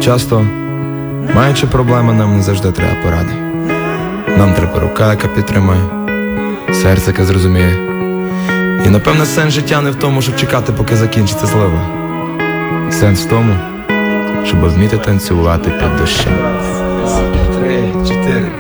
Часто, маючи проблеми, нам не завжди треба поради. Нам треба рука, яка підтримує, серце, яке зрозуміє. І напевне сенс життя не в тому, щоб чекати, поки закінчиться злива. Сенс в тому, щоб вміти танцювати під дощем. 3, 4